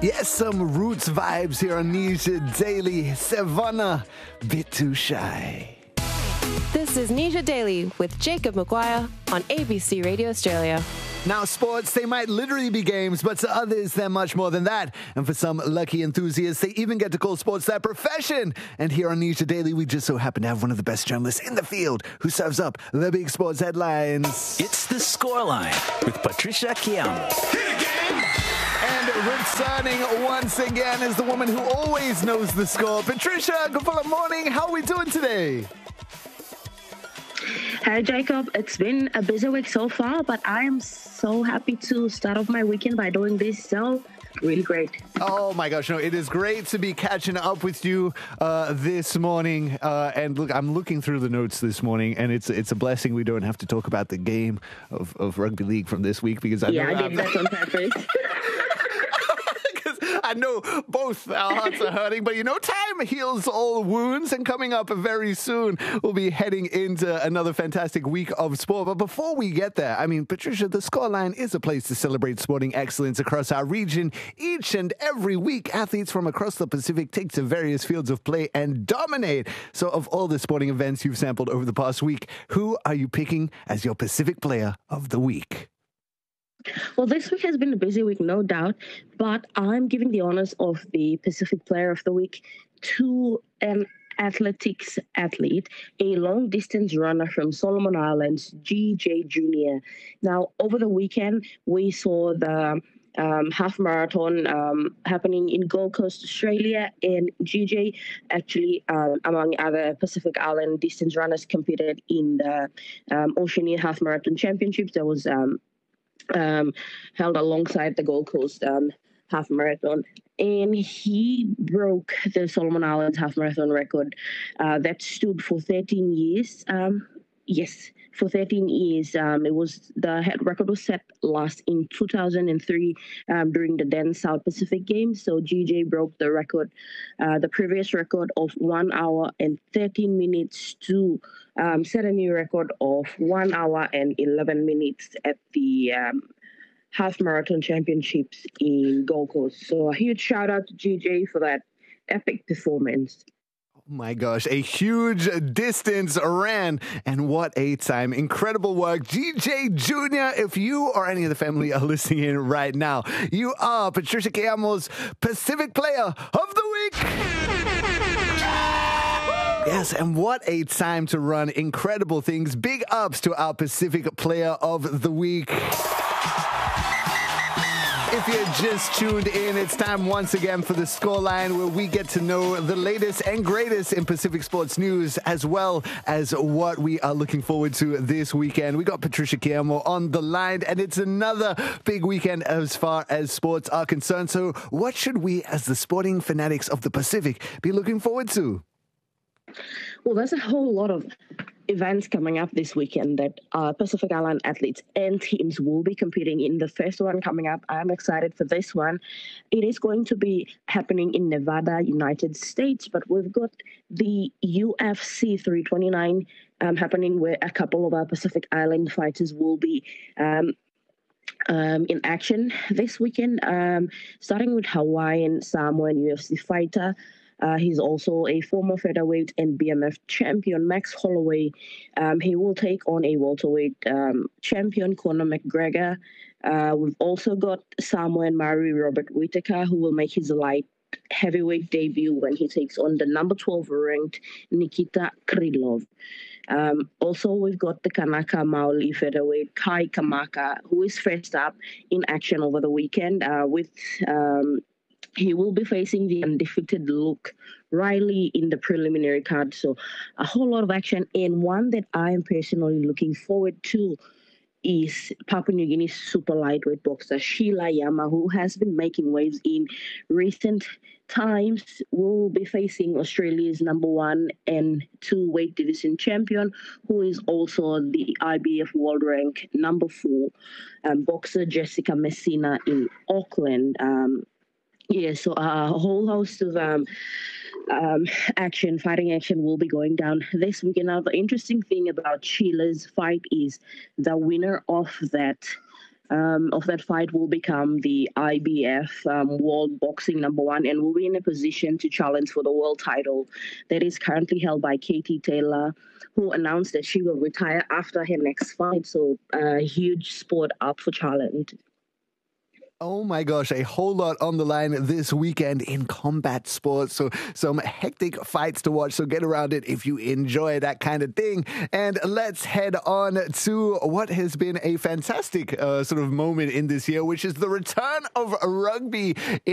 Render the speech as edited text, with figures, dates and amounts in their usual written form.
Yes, some roots vibes here on Nisha Daily. Savannah, bit too shy. This is Nisha Daily with Jacob Maguire on ABC Radio Australia. Now, sports, they might literally be games, but to others, they're much more than that. And for some lucky enthusiasts, they even get to call sports their profession. And here on Nisha Daily, we just so happen to have one of the best journalists in the field who serves up the big sports headlines. It's The Scoreline with Patricia Kiamo. And returning once again is the woman who always knows the score. Patricia, good morning. How are we doing today? Hi, Jacob. It's been a busy week so far, but I am so happy to start off my weekend by doing this. So, really great. Oh, my gosh. No, it is great to be catching up with you this morning. And look, I'm looking through the notes this morning, and it's a blessing we don't have to talk about the game of rugby league from this week because I did that on purpose. I know both our hearts are hurting, but time heals all wounds, and coming up very soon, we'll be heading into another fantastic week of sport. But before we get there, Patricia, the Scoreline is a place to celebrate sporting excellence across our region. Each and every week, athletes from across the Pacific take to various fields of play and dominate. So of all the sporting events you've sampled over the past week, who are you picking as your Pacific Player of the Week? Well, this week has been a busy week, no doubt, but I'm giving the honors of the Pacific Player of the Week to an athletics athlete, a long-distance runner from Solomon Islands, GJ Jr. Now, over the weekend, we saw the half marathon happening in Gold Coast, Australia, and GJ actually, among other Pacific Island distance runners, competed in the Oceania Half Marathon Championships that was held alongside the Gold Coast half marathon, and he broke the Solomon Islands half marathon record that stood for 13 years. For 13 years. The record was set last in 2003 during the then South Pacific Games. So GJ broke the record, the previous record of 1 hour and 13 minutes to set a new record of 1 hour and 11 minutes at the Half Marathon Championships in Gold Coast. So a huge shout out to GJ for that epic performance. Oh my gosh, a huge distance ran, and what a time. Incredible work. GJ Jr., if you or any of the family are listening in right now, you are Patricia Kiamo's Pacific Player of the Week. Yes, and what a time to run incredible things. Big ups to our Pacific Player of the Week. If you just tuned in, it's time once again for the Scoreline, where we get to know the latest and greatest in Pacific sports news, as well as what we are looking forward to this weekend. We got Patricia Kiamo on the line, and it's another big weekend as far as sports are concerned. So what should we, as the sporting fanatics of the Pacific, be looking forward to? Well, there's a whole lot of events coming up this weekend that Pacific Island athletes and teams will be competing in. The first one coming up, I'm excited for this one. It is going to be happening in Nevada, United States, but we've got the UFC 329 happening, where a couple of our Pacific Island fighters will be in action this weekend, starting with Hawaiian Samoan UFC fighter. He's also a former featherweight and BMF champion, Max Holloway. He will take on a welterweight champion, Conor McGregor. We've also got Samoan Maori Robert Whittaker, who will make his light heavyweight debut when he takes on the number 12 ranked Nikita Krylov. Also, we've got the Kanaka Maoli featherweight Kai Kamaka, who is first up in action over the weekend he will be facing the undefeated Luke Riley in the preliminary card. So a whole lot of action. And one that I am personally looking forward to is Papua New Guinea's super lightweight boxer Sheila Yama, who has been making waves in recent times. Will be facing Australia's number 1 and 2 weight division champion, who is also the IBF world rank number 4 boxer Jessica Messina in Auckland. So a whole host of fighting action will be going down this weekend. Now, the interesting thing about Sheila's fight is the winner of that of that fight will become the IBF World Boxing #1 and will be in a position to challenge for the world title that is currently held by Katie Taylor, who announced that she will retire after her next fight. So a huge sport up for challenge. Oh my gosh, a whole lot on the line this weekend in combat sports. So some hectic fights to watch. So get around it if you enjoy that kind of thing. And let's head on to what has been a fantastic sort of moment in this year, which is the return of rugby